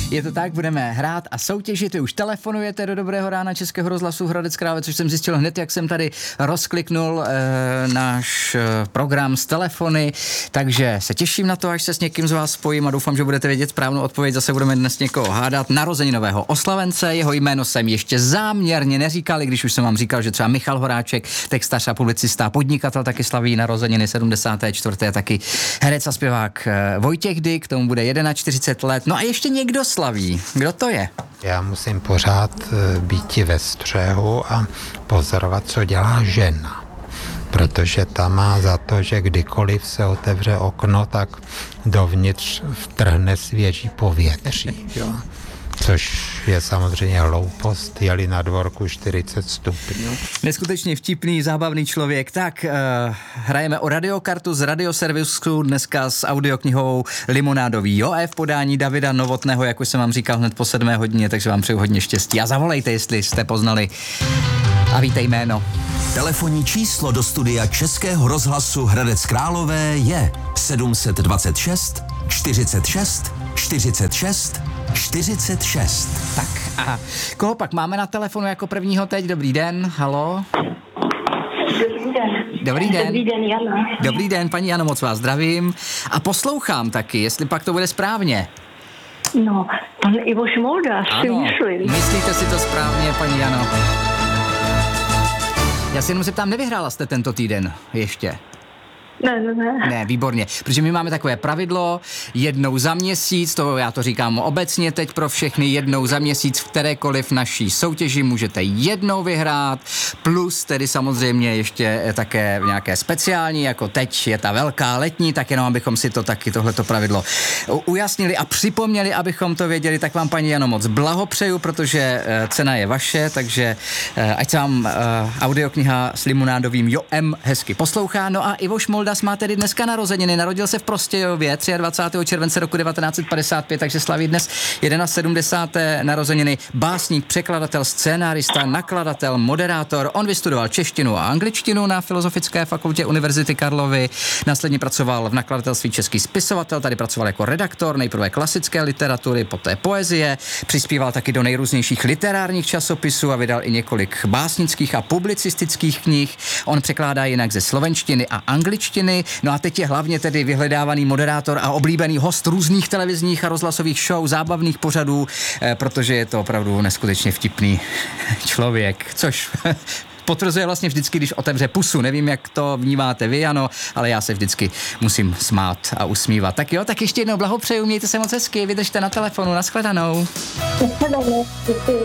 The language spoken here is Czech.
Je to tak, budeme hrát a soutěžit. Vy už telefonujete do Dobrého rána Českého rozhlasu Hradec Králové, což jsem zjistil hned, jak jsem tady rozkliknul náš program z telefony. Takže se těším na to, až se s někým z vás spojím a doufám, že budete vědět správnou odpověď. Zase budeme dnes někoho hádat. Narozeninového oslavence, jeho jméno jsem ještě záměrně neříkal, když už jsem vám říkal, že třeba Michal Horáček, textař a publicista, podnikatel, taky slaví narozeniny 74. a taky herec a zpěvák Vojtěch Dyk, tomu bude 41 let. No a ještě někdo slaví. Kdo to je? Já musím pořád býti ve střehu a pozorovat, co dělá žena. Protože ta má za to, že kdykoliv se otevře okno, tak dovnitř vtrhne svěží povětří. Jo? Což je samozřejmě hloupost, jeli na dvorku 40 stupňů. Neskutečně vtipný, zábavný člověk. Tak, hrajeme o radiokartu z radioservisu dneska s audioknihou Limonádový Joe v podání Davida Novotného, jak už jsem vám říkal hned po 7. hodině, takže vám přeju hodně štěstí. A zavolejte, jestli jste poznali a víte jméno. Telefonní číslo do studia Českého rozhlasu Hradec Králové je 726 46 46 46. Tak a koho pak máme na telefonu jako prvního teď? Dobrý den, halo. Dobrý den. Dobrý den. Dobrý den, Jana. Dobrý den, paní Jano, moc vás zdravím. A poslouchám taky, jestli pak to bude správně. No, pan Ivo Šmolda, si myslím. Myslíte si to správně, paní Jano? Já se jenom zeptám, nevyhrála jste tento týden ještě? Ne. Ne, výborně, protože my máme takové pravidlo, jednou za měsíc, to já to říkám obecně teď pro všechny, jednou za měsíc v kterékoliv naší soutěži můžete jednou vyhrát, plus tedy samozřejmě ještě také nějaké speciální, jako teď je ta velká letní, tak jenom abychom si to taky tohleto pravidlo ujasnili a připomněli, abychom to věděli, tak vám, paní Jano, moc blahopřeju, protože cena je vaše, takže ať se vám audiokniha s limonádovým Joem hezky poslouchá. No a Ivo Šmolda má tedy dneska narozeniny. Narodil se v Prostějově 23. července roku 1955, takže slaví dnes 71. narozeniny. Básník, překladatel, scénárista, nakladatel, moderátor. On vystudoval češtinu a angličtinu na Filozofické fakultě Univerzity Karlovy. Následně pracoval v nakladatelství Český spisovatel, tady pracoval jako redaktor, nejprve klasické literatury, poté poezie. Přispíval taky do nejrůznějších literárních časopisů a vydal i několik básnických a publicistických knih. On překládá jinak ze slovenštiny a angličtiny. No a teď je hlavně tedy vyhledávaný moderátor a oblíbený host různých televizních a rozhlasových show, zábavných pořadů, protože je to opravdu neskutečně vtipný člověk, což potvrzuje vlastně vždycky, když otevře pusu. Nevím, jak to vnímáte vy, ano, ale já se vždycky musím smát a usmívat. Tak jo, tak ještě jednou blahopřeju, mějte se moc hezky, vydržte na telefonu, nashledanou. Děkuji.